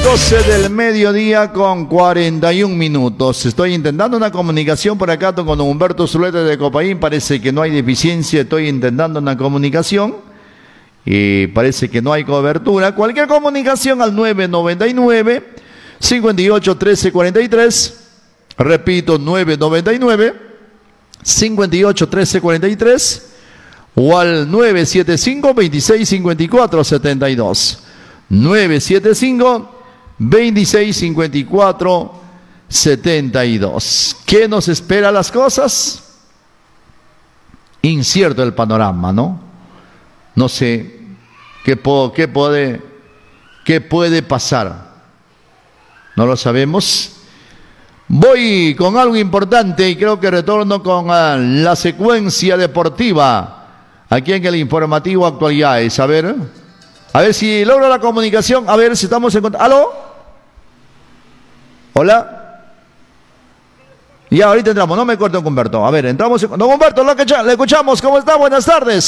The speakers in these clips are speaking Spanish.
12 del mediodía con 41 minutos. Estoy intentando una comunicación por acá con don Humberto Zuleta de Copaín. Parece que no hay deficiencia. Estoy intentando una comunicación y parece que no hay cobertura. Cualquier comunicación al 999 58 13 43. Repito, 999 58 13 43 o al 975 26 54 72. 975 26 54 72. ¿Qué nos espera las cosas? Incierto el panorama, ¿no? No sé qué puede pasar. No lo sabemos. Voy con algo importante y creo que retorno con la secuencia deportiva aquí en el informativo Actualidades. A ver si logro la comunicación, a ver si estamos en contacto. ¿Aló? ¿Hola? Ya, ahorita entramos, no me corten con Humberto. A ver, entramos. Don Humberto, le escuchamos. ¿Cómo está? Buenas tardes.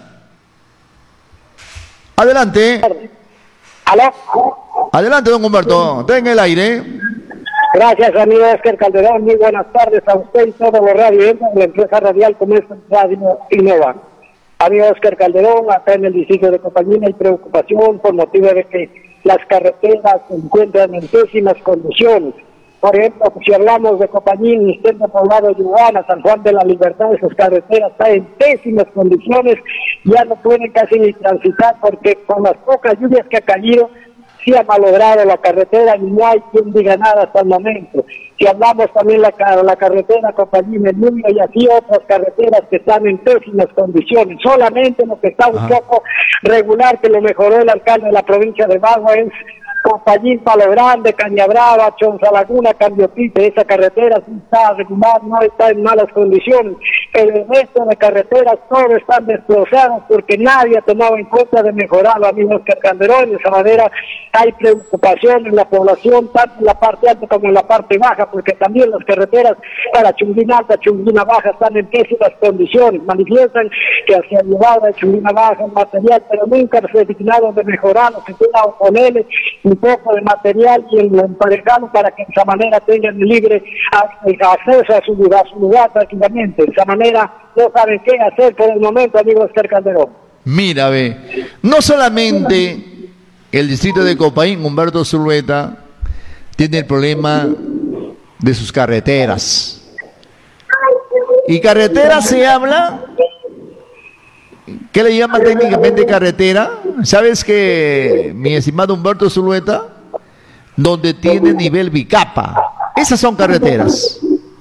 Adelante. ¿Aló? Adelante, don Humberto. Tenga el aire. Gracias, amigo Oscar Calderón. Muy buenas tardes a usted y todos los radios de la empresa radial como es Radio Innova. Amigo Oscar Calderón, acá en el distrito de Copañín hay preocupación por motivo de que las carreteras se encuentran en pésimas condiciones. Por ejemplo, si hablamos de Copañín, Centro Poblado Yuana, San Juan de la Libertad, esas carreteras están en pésimas condiciones, ya no pueden casi ni transitar porque con las pocas lluvias que ha caído, sí ha malogrado la carretera y no hay quien diga nada hasta el momento. Si hablamos también la carretera Copañín, el Niño y así otras carreteras que están en pésimas condiciones. Solamente lo que está un poco regular, que lo mejoró el alcalde de la provincia de Bagua, es Copañín, Palo Grande, Cañabrava, Chonza Laguna, Cambiopite. Esa carretera sí está regular, no está en malas condiciones, pero el resto de carreteras todos están destrozados porque nadie ha tomado en cuenta de mejorarlo, amigos Oscar Calderón. De esa manera hay preocupación en la población, tanto en la parte alta como en la parte baja, porque también las carreteras para Chunguina Alta, Chunguina Baja están en pésimas condiciones. Manifiestan que se ha llevado a Chunguina Baja el material, pero nunca se ha dignado de mejorarlo, se pueda oponerle un poco de material y el emparejado para que de esa manera tengan libre acceso a su lugar prácticamente. De esa manera no saben qué hacer por el momento, amigos Oscar Calderón. Mira, ve, no solamente el distrito de Copaín, Humberto Zuleta, tiene el problema de sus carreteras. Y carretera se habla, ¿qué le llaman técnicamente carretera? ¿Sabes que, mi estimado Humberto Zuleta, donde tiene nivel bicapa? Esas son carreteras.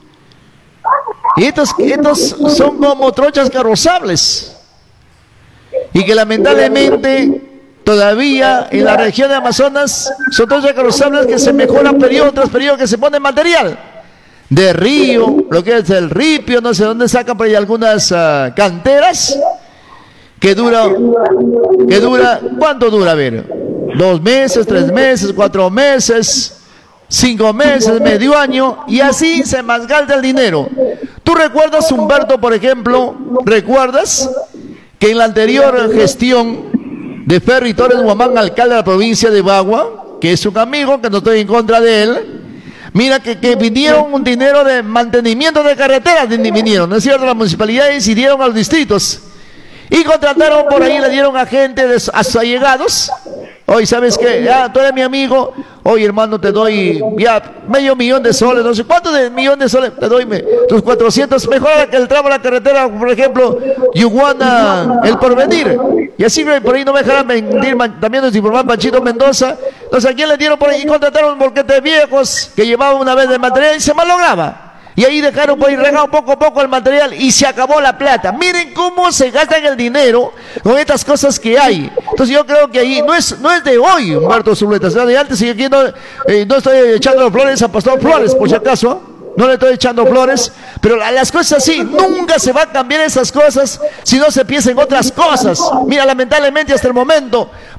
Y estos son como trochas carrozables. Y que lamentablemente todavía en la región de Amazonas son trochas carrozables que se mejoran periodo tras periodo, que se pone material de río, lo que es el ripio, no sé dónde sacan por ahí algunas canteras. Que dura, ¿cuánto dura? A ver, 2 meses, 3 meses, 4 meses, 5 meses, medio año, y así se malgasta el dinero. ¿Tú recuerdas, Humberto, por ejemplo, recuerdas que en la anterior gestión de Ferry Torres Guamán, alcalde de la provincia de Bagua, que es un amigo, que no estoy en contra de él, mira que vinieron un dinero de mantenimiento de carreteras, vinieron, ¿no es cierto? Las municipalidades y dieron a los distritos. Y contrataron por ahí, le dieron a gente a sus allegados. Oye, ¿sabes qué? Ya, tú eres mi amigo. Oye, hermano, te doy ya $500,000 de soles. No sé cuántos de millones de soles. Te doy tus 400. Mejora el tramo de la carretera, por ejemplo, Yuguana, El Porvenir. Y así por ahí no me dejarán mentir. También nos informó Panchito Mendoza. Entonces, ¿a quién le dieron por ahí? Y contrataron bolquetes viejos que llevaban una vez de material y se malograba. Y ahí dejaron por ahí regado poco a poco el material y se acabó la plata. Miren cómo se gastan el dinero con estas cosas que hay. Entonces yo creo que ahí no es de hoy, Humberto Zuleta, sino de antes. Y aquí no estoy echando flores a Pastor Flores, por si acaso. No le estoy echando flores, pero las cosas así, nunca se van a cambiar esas cosas si no se piensa en otras cosas. Mira, lamentablemente hasta el momento,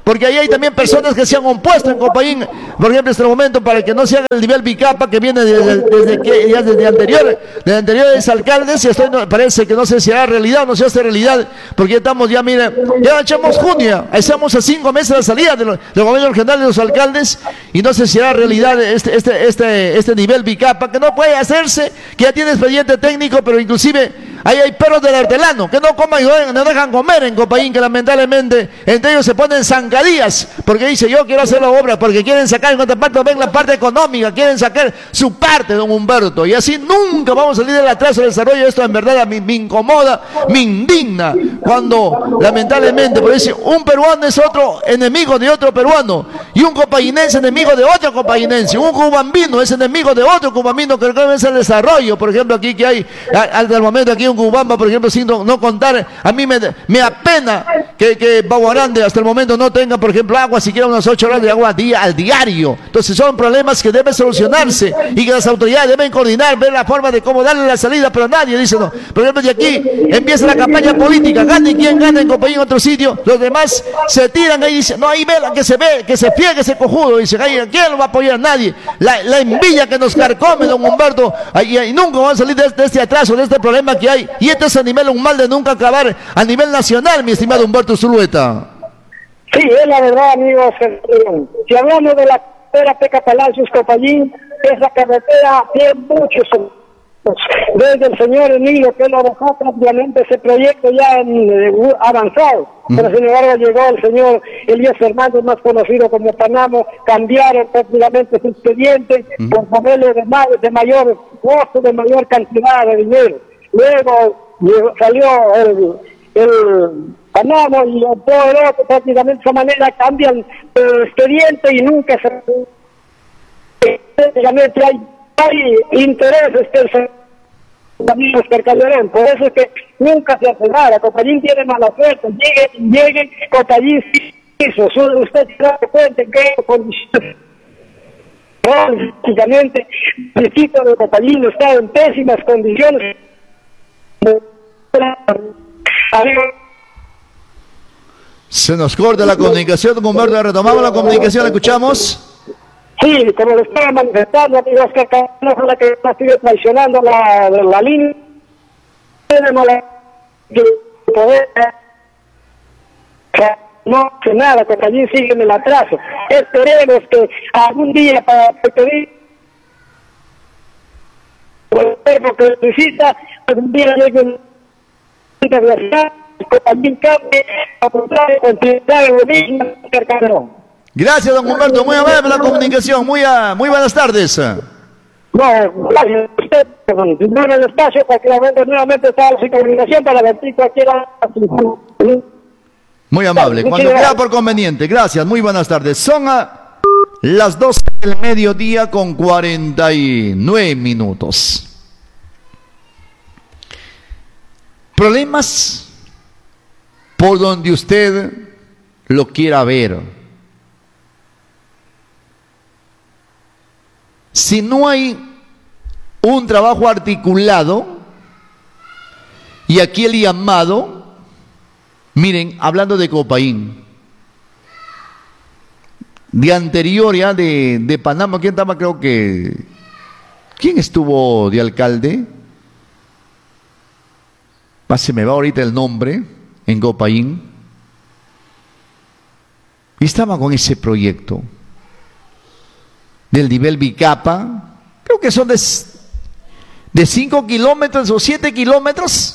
porque ahí hay también personas que se han opuesto en Copayín, por ejemplo, en este momento, para que no se haga el nivel Bicapa que viene desde anteriores alcaldes, y esto parece que no sé si será realidad o no se hace realidad, porque ya estamos, ya mire, ya echamos junio, estamos a 5 meses de la salida del gobierno regional de los alcaldes, y no sé si será realidad este nivel Bicapa, que no puede hacerse, que ya tiene expediente técnico, pero inclusive ahí hay perros del hortelano que no coman y no dejan comer en Copayín, que lamentablemente entre ellos se ponen zancadillas, porque dice yo quiero hacer la obra, porque quieren sacar en otra parte, ven la parte económica, quieren sacar su parte, don Humberto, y así nunca vamos a salir del atraso del desarrollo. Esto en verdad me incomoda, me indigna, cuando lamentablemente, por decir, un peruano es otro enemigo de otro peruano, y un copayinense enemigo de otro copayinense, un cubambino es enemigo de otro cubambino, que es el desarrollo. Por ejemplo, aquí que hay, hasta el momento aquí un Cubamba, por ejemplo, sin no contar, a mí me apena que Baguarande hasta el momento no tenga, por ejemplo, agua, siquiera unas 8 horas de agua al diario. Entonces son problemas que deben solucionarse y que las autoridades deben coordinar, ver la forma de cómo darle la salida, pero nadie dice no. Por ejemplo, de aquí empieza la campaña política, gane quien gane en Copayín en otro sitio, los demás se tiran ahí y dicen, no, ahí vela, que se pliegue ese cojudo, dicen, ¿quién lo va a apoyar? Nadie. La envidia que nos carcome, don Humberto, y nunca van a salir de este atraso, de este problema que hay, y este es a nivel, un mal de nunca acabar a nivel nacional, mi estimado Humberto Zulueta. Sí, es la verdad, amigos. Si hablamos de la carretera Peca Palacios Copayín, esa carretera tiene muchos desde el señor Emilio, que lo dejó prácticamente ese proyecto ya avanzado, pero sin embargo llegó el señor Elías Fernández, más conocido como Panamo, cambiaron prácticamente su expediente por ponerle de mayor costo, de mayor cantidad de dinero. Luego salió el Panamo y todo el otro, prácticamente de esa manera cambian el expediente y nunca prácticamente hay intereses que el amigo Oscar Calderón, por eso es que nunca se hace nada. Copayín tiene mala suerte, lleguen, Copayín hizo, usted se da cuenta que condiciones prácticamente el distrito de Copayín está en pésimas condiciones. Se nos corta la comunicación, don Humberto, retomamos la comunicación, ¿escuchamos? Sí, como lo estaba manifestando, amigos, que no es la que sigue traicionando la línea. Tenemos poder, no hace nada, porque allí sigue en el atraso. Esperemos que algún día para pedir porque necesita algún día llegue una universidad, también cambie a contar con el mismo Calderón. Gracias, don Humberto, muy amable por la comunicación, muy buenas tardes. No, gracias a usted, en el espacio, prácticamente nuevamente estamos sin comunicación para vertir cualquiera. Muy amable, cuando quiera por conveniente, gracias, muy buenas tardes. Son a las 12 del mediodía con 49 minutos. Problemas por donde usted lo quiera ver. Si no hay un trabajo articulado, y aquí el llamado, miren, hablando de Copayín, de anterior ya de Panamá, ¿quién estaba? Creo que, ¿quién estuvo de alcalde? Se me va ahorita el nombre, en Copayín, y estaba con ese proyecto del nivel Bicapa, creo que son de 5 kilómetros o 7 kilómetros,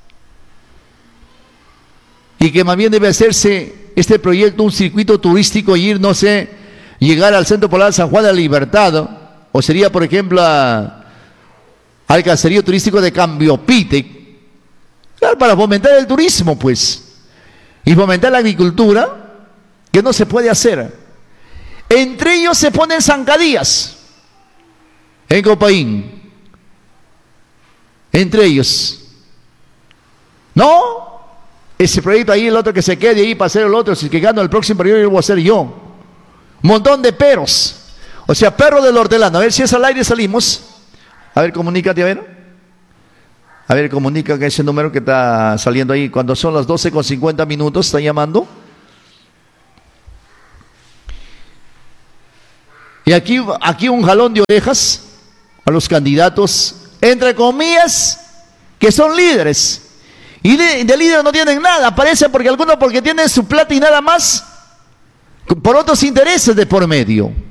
y que más bien debe hacerse este proyecto un circuito turístico y ir, no sé, llegar al Centro Polar San Juan de la Libertad, o sería, por ejemplo, al caserío turístico de Cambiopite, claro, para fomentar el turismo, pues, y fomentar la agricultura, que no se puede hacer. Entre ellos se ponen zancadillas en Copayín. Entre ellos. No, ese proyecto ahí, el otro que se quede ahí para hacer el otro, si que gano el próximo periodo lo voy a hacer yo. Un montón de peros. O sea, perro del hortelano. A ver si es al aire salimos. A ver, comunícate, a ver. A ver, comunica que ese número que está saliendo ahí cuando son las 12:50 minutos, está llamando. Y aquí un jalón de orejas a los candidatos, entre comillas, que son líderes. Y de líderes no tienen nada, parece porque algunos porque tienen su plata y nada más, por otros intereses de por medio.